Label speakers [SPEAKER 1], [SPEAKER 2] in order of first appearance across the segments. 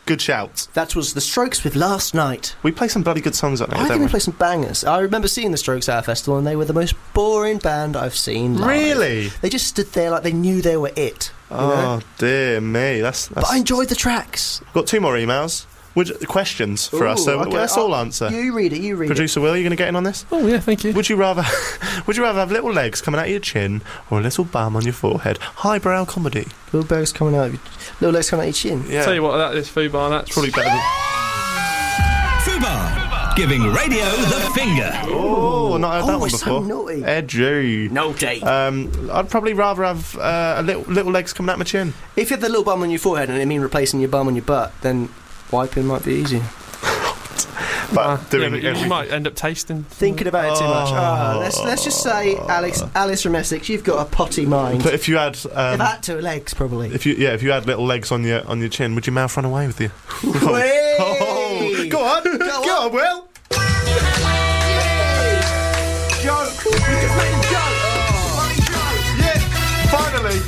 [SPEAKER 1] Good shout.
[SPEAKER 2] That was The Strokes with Last Night.
[SPEAKER 1] We play some bloody good songs up there,
[SPEAKER 2] I
[SPEAKER 1] don't
[SPEAKER 2] think
[SPEAKER 1] we?
[SPEAKER 2] we play some bangers. I remember seeing The Strokes at a festival, and they were the most boring band I've seen live.
[SPEAKER 1] Really?
[SPEAKER 2] They just stood there like they knew they were it. You know?
[SPEAKER 1] Dear me. That's...
[SPEAKER 2] But I enjoyed the tracks.
[SPEAKER 1] Got 2 more emails. Questions for us, so
[SPEAKER 2] okay,
[SPEAKER 1] let's all answer.
[SPEAKER 2] You read it,
[SPEAKER 1] Producer Will, are you going to get in on this?
[SPEAKER 3] Oh, yeah, thank you.
[SPEAKER 1] Would you rather have little legs coming out of your chin or a little bum on your forehead? Highbrow comedy.
[SPEAKER 2] Little legs coming out of your chin.
[SPEAKER 1] Yeah.
[SPEAKER 3] Tell you what, that is Fubar. That's
[SPEAKER 1] Probably better than...
[SPEAKER 4] Fubar, giving radio the finger.
[SPEAKER 1] Oh, not heard that one
[SPEAKER 2] it's
[SPEAKER 1] before.
[SPEAKER 2] so naughty.
[SPEAKER 1] Edgy.
[SPEAKER 2] Naughty.
[SPEAKER 1] I'd probably rather have little legs coming out my chin.
[SPEAKER 2] If you have the little bum on your forehead and it mean replacing your bum on your butt, then wiping might be easier.
[SPEAKER 1] But doing
[SPEAKER 3] but you might end up tasting.
[SPEAKER 2] Thinking about it too much. Let's just say, Alice from Essex, you've got a potty mind.
[SPEAKER 1] But if you had...
[SPEAKER 2] if that to legs, probably.
[SPEAKER 1] If you had little legs on your chin, would your mouth run away with you?
[SPEAKER 2] Whey!
[SPEAKER 1] Oh, go on, go on, Will.
[SPEAKER 2] Joke. We just made a joke.
[SPEAKER 1] Yeah, finally.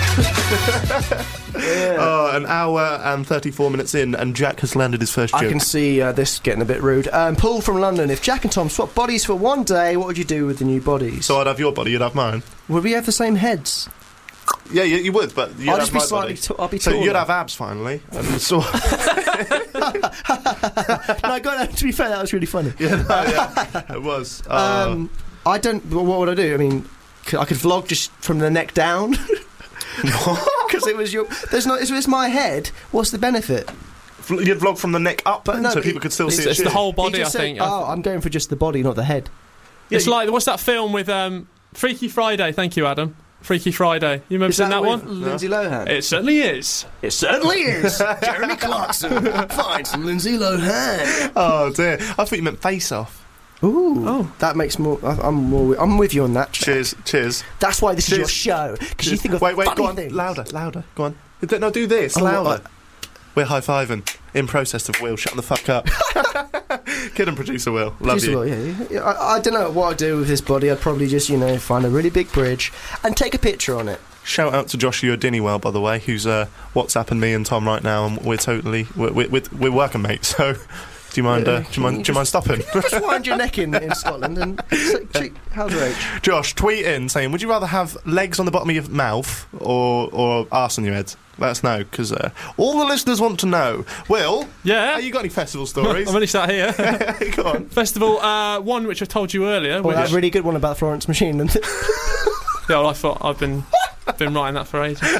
[SPEAKER 2] Yeah.
[SPEAKER 1] An hour and 34 minutes in, and Jack has landed his first joke.
[SPEAKER 2] I can see this getting a bit rude. Paul from London, if Jack and Tom swap bodies for one day, what would you do with the new bodies?
[SPEAKER 1] So I'd have your body, you'd have mine.
[SPEAKER 2] Would we have the same heads?
[SPEAKER 1] Yeah, you would, but you'd
[SPEAKER 2] I'll
[SPEAKER 1] have
[SPEAKER 2] just be
[SPEAKER 1] my
[SPEAKER 2] slightly
[SPEAKER 1] body.
[SPEAKER 2] I'll be
[SPEAKER 1] So
[SPEAKER 2] taller.
[SPEAKER 1] you'd have abs finally. And so
[SPEAKER 2] No, to be fair, that was really funny.
[SPEAKER 1] yeah, it was.
[SPEAKER 2] I don't. What would I do? I mean, I could vlog just from the neck down. Because it was your. It's my head. What's the benefit?
[SPEAKER 1] You'd vlog from the neck up,
[SPEAKER 2] But no,
[SPEAKER 1] so
[SPEAKER 2] but
[SPEAKER 1] people could still
[SPEAKER 3] It's,
[SPEAKER 1] see it.
[SPEAKER 3] it's the whole
[SPEAKER 2] He
[SPEAKER 3] body, I
[SPEAKER 2] just said,
[SPEAKER 3] think.
[SPEAKER 2] Oh, I'm going for just the body, not the head.
[SPEAKER 3] It's like, what's that film with Freaky Friday? Thank you, Adam. Freaky Friday. You remember seeing that
[SPEAKER 2] with
[SPEAKER 3] one?
[SPEAKER 2] Lindsay Lohan.
[SPEAKER 3] It certainly is.
[SPEAKER 2] It certainly is. Jeremy Clarkson. Find some Lindsay Lohan.
[SPEAKER 1] Oh dear! I thought you meant Face Off.
[SPEAKER 2] Ooh, that makes more. I'm with you on that.
[SPEAKER 1] Cheers.
[SPEAKER 2] That's why this is your
[SPEAKER 1] Cheers.
[SPEAKER 2] show, because you think of
[SPEAKER 1] wait,
[SPEAKER 2] funny
[SPEAKER 1] go on,
[SPEAKER 2] things.
[SPEAKER 1] louder. Go on. No, do this
[SPEAKER 2] Oh,
[SPEAKER 1] louder. We're high-fiving. In process of Will. Shut the fuck up. Kid and producer Will. Love you.
[SPEAKER 2] Well, yeah. I don't know what I'd do with this body. I'd probably just, find a really big bridge and take a picture on it.
[SPEAKER 1] Shout out to Joshua Dinnywell, by the way, who's WhatsApping me and Tom right now, and we're working, mate. So, do you mind? Do you mind stopping?
[SPEAKER 2] Just wind your neck in Scotland and how's your age?
[SPEAKER 1] Josh, tweet in saying, would you rather have legs on the bottom of your mouth or arse on your head? Let us know, because all the listeners want to know. Will?
[SPEAKER 3] Yeah?
[SPEAKER 1] Have you got any festival stories?
[SPEAKER 3] I'm only sat here.
[SPEAKER 1] Go on.
[SPEAKER 3] Festival, one which I told you earlier.
[SPEAKER 2] Well,
[SPEAKER 3] which,
[SPEAKER 2] that really good one about Florence Machine.
[SPEAKER 3] yeah, well, I thought I've been writing that for ages.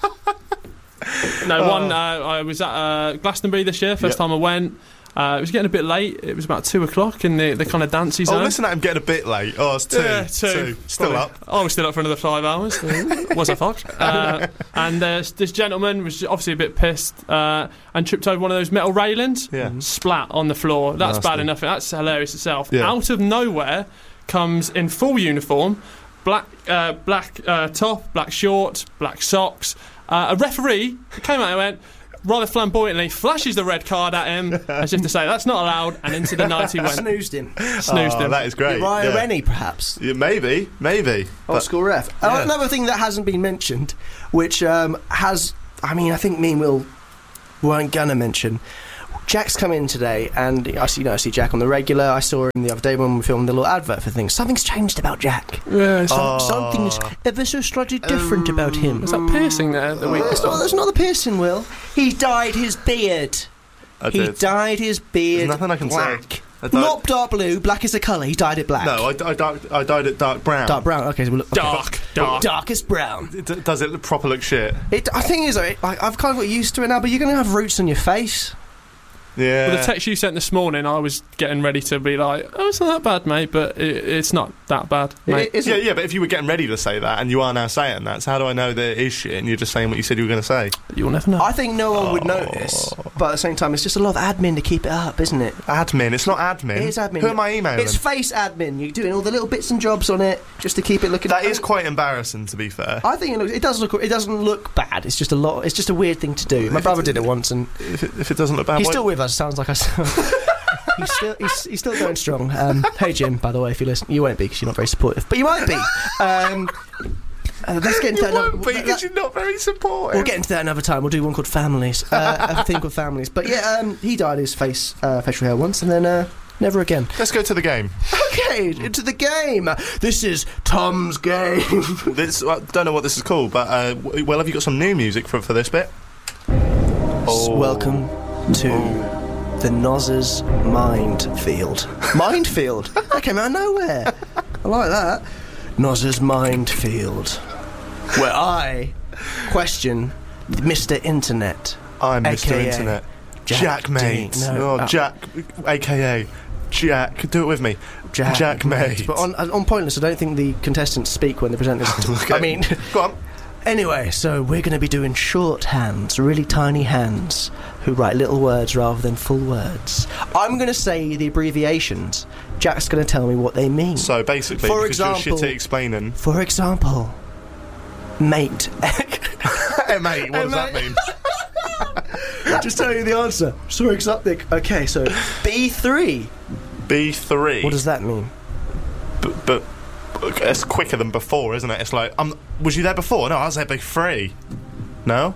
[SPEAKER 3] I was at Glastonbury this year, first time I went. It was getting a bit late. It was about 2 o'clock in the kind of dancey zone.
[SPEAKER 1] Oh, listen at him getting a bit late. Oh, it's 2.
[SPEAKER 3] Yeah, 2.
[SPEAKER 1] Still
[SPEAKER 3] Probably.
[SPEAKER 1] up.
[SPEAKER 3] I was still up for another 5 hours. Was I fucked? And this gentleman was obviously a bit pissed and tripped over one of those metal railings.
[SPEAKER 1] Yeah.
[SPEAKER 3] Splat on the floor. That's
[SPEAKER 1] Nasty.
[SPEAKER 3] bad enough. That's hilarious itself.
[SPEAKER 1] Yeah.
[SPEAKER 3] Out of nowhere comes in full uniform, black top, black shorts, black socks. A referee came out and went, rather flamboyantly, flashes the red card at him as if to say that's not allowed, and into the night he went.
[SPEAKER 2] Snoozed him.
[SPEAKER 3] Snoozed him.
[SPEAKER 1] That is great.
[SPEAKER 2] Ryan Rennie, perhaps.
[SPEAKER 1] Yeah, maybe.
[SPEAKER 2] Old school ref.
[SPEAKER 1] Yeah.
[SPEAKER 2] Another thing that hasn't been mentioned, which has, I think me and Will weren't gonna mention. Jack's come in today, and I see Jack on the regular. I saw him the other day when we filmed the little advert for things. Something's changed about Jack.
[SPEAKER 3] Yeah,
[SPEAKER 2] Something's ever so slightly different about him.
[SPEAKER 3] was that piercing there the week before?
[SPEAKER 2] That's not the piercing, Will. He dyed his beard. He dyed his beard
[SPEAKER 1] There's nothing I can
[SPEAKER 2] black.
[SPEAKER 1] say.
[SPEAKER 2] Not dark blue. Black is the colour. He dyed it black.
[SPEAKER 1] No, I dyed it dark brown.
[SPEAKER 2] Dark brown. Okay, so we'll look.
[SPEAKER 3] Dark.
[SPEAKER 2] Darkest brown.
[SPEAKER 1] Does it proper look shit?
[SPEAKER 2] I think is I've kind of got used to it now, but you're going to have roots on your face.
[SPEAKER 1] Yeah.
[SPEAKER 3] Well, the text you sent this morning, I was getting ready to be like, oh, it's not that bad, mate, but it's not that bad, mate.
[SPEAKER 1] Yeah, but if you were getting ready to say that and you are now saying that, so how do I know that it is shit and you're just saying what you said you were going to say?
[SPEAKER 3] You'll never know.
[SPEAKER 2] I think no one would notice, but at the same time, it's just a lot of admin to keep it up, isn't it?
[SPEAKER 1] Admin? It's not admin.
[SPEAKER 2] It is admin.
[SPEAKER 1] Who am I emailing?
[SPEAKER 2] It's face admin. You're doing all the little bits and jobs on it just to keep it looking.
[SPEAKER 1] That is quite embarrassing, to be fair.
[SPEAKER 2] I think it doesn't look bad. It's just a lot. It's just a weird thing to do. My brother did it once, and
[SPEAKER 1] if it doesn't look bad,
[SPEAKER 2] he's still with us. Sounds like I. He's still going strong. Hey Jim, by the way, if you listen, you won't be because you're not very supportive, but you might be. Let's get into that.
[SPEAKER 1] won't be because you're not very supportive.
[SPEAKER 2] We'll get into that another time. We'll do one called Families. A thing called Families. But yeah, he dyed his facial hair once, and then never again.
[SPEAKER 1] Let's go to the game.
[SPEAKER 2] Okay, into the game. This is Tom's game.
[SPEAKER 1] I don't know what this is called, but well, have you got some new music for this bit?
[SPEAKER 2] Welcome to the Noz's Minefield. Minefield? That came out of nowhere. I like that. Noz's Minefield, where I question Mr. Internet.
[SPEAKER 1] I'm Mr.
[SPEAKER 2] AKA
[SPEAKER 1] Internet. Jack Mate.
[SPEAKER 2] No,
[SPEAKER 1] Jack, a.k.a. Jack. Do it with me. Jack Mate.
[SPEAKER 2] But on Pointless, I don't think the contestants speak when the presenters...
[SPEAKER 1] Okay.
[SPEAKER 2] I mean...
[SPEAKER 1] Go on.
[SPEAKER 2] Anyway, so we're going to be doing shorthands, really tiny hands, who write little words rather than full words. I'm going to say the abbreviations. Jack's going to tell me what they mean.
[SPEAKER 1] So basically,
[SPEAKER 2] For
[SPEAKER 1] because
[SPEAKER 2] example-
[SPEAKER 1] you're shit at explaining.
[SPEAKER 2] For example, mate.
[SPEAKER 1] Hey mate, what does that mean?
[SPEAKER 2] Just tell you the answer. Sorry, okay, so B3.
[SPEAKER 1] B3.
[SPEAKER 2] What does that mean?
[SPEAKER 1] But it's quicker than before, isn't it? It's like, was you there before? No, I was there B3. No?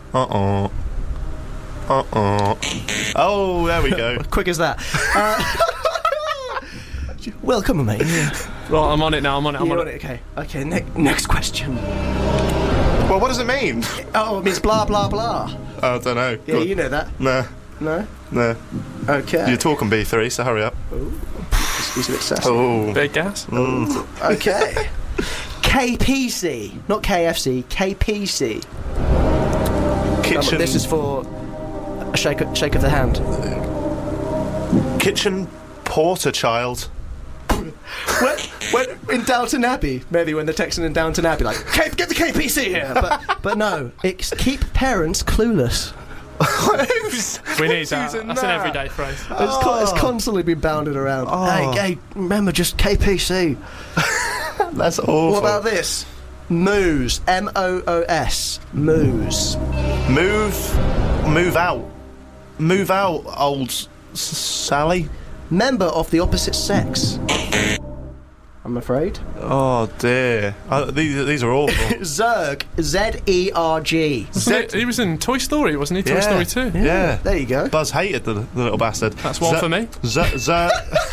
[SPEAKER 1] Oh, there we go.
[SPEAKER 2] Quick as that. Welcome, mate.
[SPEAKER 3] Well, I'm on it now. I'm on
[SPEAKER 2] You're
[SPEAKER 3] it.
[SPEAKER 2] Okay, next question.
[SPEAKER 1] Well, what does it mean?
[SPEAKER 2] Oh, it means blah, blah, blah.
[SPEAKER 1] I don't know.
[SPEAKER 2] Yeah, you know that.
[SPEAKER 1] No.
[SPEAKER 2] No? Okay.
[SPEAKER 1] You're talking B3, so hurry up.
[SPEAKER 2] He's a bit sassy.
[SPEAKER 1] Oh.
[SPEAKER 3] Big gas.
[SPEAKER 2] Okay. KPC. Not KFC, KPC.
[SPEAKER 1] Kitchen.
[SPEAKER 2] This is for a shake of the hand.
[SPEAKER 1] Kitchen porter child.
[SPEAKER 2] When in Downton Abbey, maybe when they're texting in Downton Abbey, like, get the KPC here! But no, it's keep parents clueless.
[SPEAKER 3] We need that.
[SPEAKER 1] using
[SPEAKER 3] That's an
[SPEAKER 1] that?
[SPEAKER 3] everyday phrase.
[SPEAKER 2] It's constantly been bounded around. Hey, remember, just KPC.
[SPEAKER 1] That's awful.
[SPEAKER 2] What about this? Moos. M-O-O-S. Moos.
[SPEAKER 1] Move out. Move out, old Sally.
[SPEAKER 2] Member of the opposite sex. I'm afraid.
[SPEAKER 1] Oh dear. These are awful.
[SPEAKER 2] Zerg. Z-E-R-G.
[SPEAKER 3] He was in Toy Story, wasn't he? Toy
[SPEAKER 1] Yeah.
[SPEAKER 3] Story 2.
[SPEAKER 1] Yeah.
[SPEAKER 2] There you go.
[SPEAKER 1] Buzz hated the little bastard.
[SPEAKER 3] That's one for me.
[SPEAKER 2] Zerg.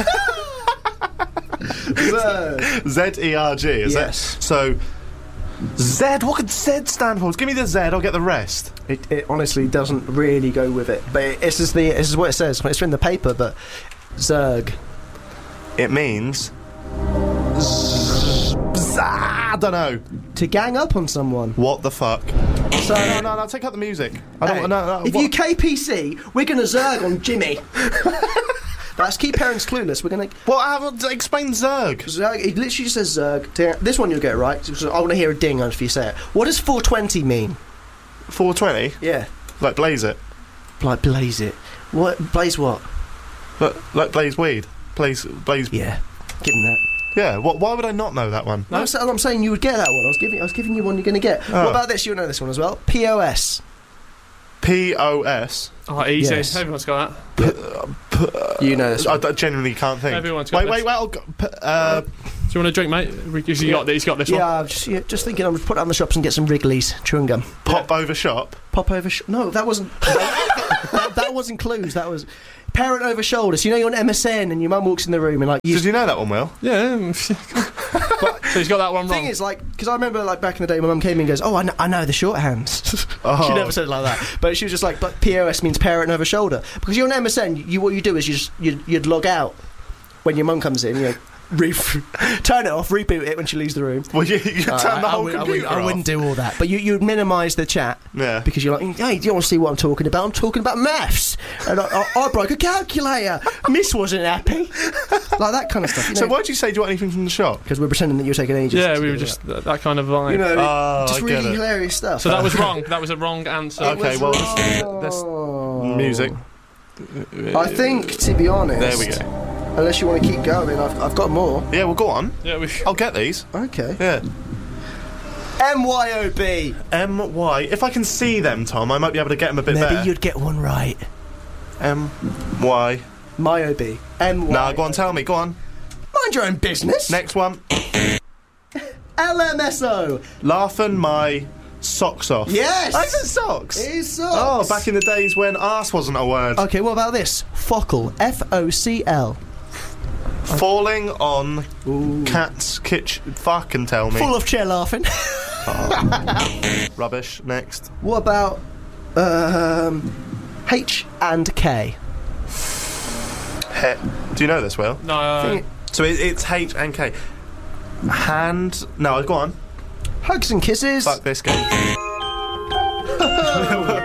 [SPEAKER 1] Z-E-R-G, is
[SPEAKER 2] Yes.
[SPEAKER 1] it? So, Z, what could Z stand for? Give me the Z, I'll get the rest.
[SPEAKER 2] It honestly doesn't really go with it. But this is what it says. It's in the paper, but Zerg.
[SPEAKER 1] It means... I don't know.
[SPEAKER 2] To gang up on someone.
[SPEAKER 1] What the fuck?
[SPEAKER 2] So,
[SPEAKER 1] No, take out the music. I don't
[SPEAKER 2] hey,
[SPEAKER 1] know.
[SPEAKER 2] if you KPC, we're going to Zerg on Jimmy. That's keep parents clueless. We're going to...
[SPEAKER 1] Well, I haven't explained Zerg.
[SPEAKER 2] Zerg, it literally just says Zerg. This one you'll get right. So I want to hear a ding after you say it. What does 420 mean?
[SPEAKER 1] 420?
[SPEAKER 2] Yeah.
[SPEAKER 1] Like blaze it.
[SPEAKER 2] Like blaze it. What? Blaze what?
[SPEAKER 1] Like blaze weed. Blaze.
[SPEAKER 2] Yeah. Give him that.
[SPEAKER 1] Yeah. Why would I not know that one?
[SPEAKER 2] No, I'm saying you would get that one. I was giving you one you're going to get.
[SPEAKER 1] Oh.
[SPEAKER 2] What about this? You'll know this one as well. POS.
[SPEAKER 1] POS.
[SPEAKER 3] Oh, easy.
[SPEAKER 2] Yes.
[SPEAKER 3] Everyone's got that.
[SPEAKER 2] You know this one.
[SPEAKER 1] I genuinely can't think.
[SPEAKER 3] Everyone's got
[SPEAKER 1] wait.
[SPEAKER 3] this.
[SPEAKER 1] I'll go,
[SPEAKER 3] Do you want a drink, mate? He's got this one.
[SPEAKER 2] Yeah, I'm just thinking I'm going to put it on the shops and get some Wrigley's chewing gum.
[SPEAKER 1] pop over shop.
[SPEAKER 2] Pop over... No, that wasn't... that wasn't clues. That was... Parent over shoulders. You know you're on MSN and your mum walks in the room and like...
[SPEAKER 1] Did you know that one, Will?
[SPEAKER 3] Yeah. So he's got that one
[SPEAKER 2] The thing
[SPEAKER 3] wrong.
[SPEAKER 2] is, like, because I remember, like, back in the day, my mum came in and goes, "Oh, I know the shorthands."
[SPEAKER 1] Oh.
[SPEAKER 2] She never said it like that, but she was just like, "But POS means parent over shoulder." Because you're on MSN, what you do is you'd log out when your mum comes in, you know, turn it off, reboot it when she leaves the room.
[SPEAKER 1] Well, you turn the whole computer
[SPEAKER 2] I wouldn't do all that, but you'd minimise the chat.
[SPEAKER 1] Yeah.
[SPEAKER 2] Because you're like, "Hey, do you want to see what I'm talking about? I'm talking about maths, and I broke a calculator. Miss wasn't happy." Like that kind of stuff.
[SPEAKER 1] So why'd you say, do you want anything from the shop?
[SPEAKER 2] Because we're pretending that you're taking ages.
[SPEAKER 3] Yeah,
[SPEAKER 2] to
[SPEAKER 3] we
[SPEAKER 2] do
[SPEAKER 3] were
[SPEAKER 2] that.
[SPEAKER 3] just that kind of vibe.
[SPEAKER 2] You know,
[SPEAKER 1] Oh,
[SPEAKER 2] just
[SPEAKER 1] I
[SPEAKER 2] really
[SPEAKER 1] get it.
[SPEAKER 2] hilarious stuff.
[SPEAKER 3] So that was wrong. That was a wrong answer.
[SPEAKER 1] Okay, well, that's music.
[SPEAKER 2] I think, to be honest,
[SPEAKER 1] There we go.
[SPEAKER 2] unless you want to keep going, I've got more.
[SPEAKER 1] Yeah, well, go on.
[SPEAKER 3] Yeah,
[SPEAKER 1] I'll get these.
[SPEAKER 2] Okay.
[SPEAKER 1] Yeah.
[SPEAKER 2] MYOB.
[SPEAKER 1] M-Y. If I can see them, Tom, I might be able to get them a bit
[SPEAKER 2] Maybe
[SPEAKER 1] better.
[SPEAKER 2] you'd get one right.
[SPEAKER 1] M-Y.
[SPEAKER 2] MYOB. MY.
[SPEAKER 1] Nah, go on, tell me. Go on.
[SPEAKER 2] Mind your own business.
[SPEAKER 1] Next one.
[SPEAKER 2] LMSO.
[SPEAKER 1] Laughing my socks off.
[SPEAKER 2] Yes.
[SPEAKER 1] I said socks.
[SPEAKER 2] It is
[SPEAKER 1] Oh,
[SPEAKER 2] socks.
[SPEAKER 1] back in the days when arse wasn't a word.
[SPEAKER 2] Okay, what about this? Focal. F-O-C-L.
[SPEAKER 1] Falling on cat's kitchen. Fucking tell me.
[SPEAKER 2] Full of chair laughing.
[SPEAKER 1] Rubbish. Next.
[SPEAKER 2] What about H and K?
[SPEAKER 1] Do you know this, Will?
[SPEAKER 3] No.
[SPEAKER 1] So it's H and K. Hand. No, go on.
[SPEAKER 2] Hugs and kisses.
[SPEAKER 1] Fuck this game.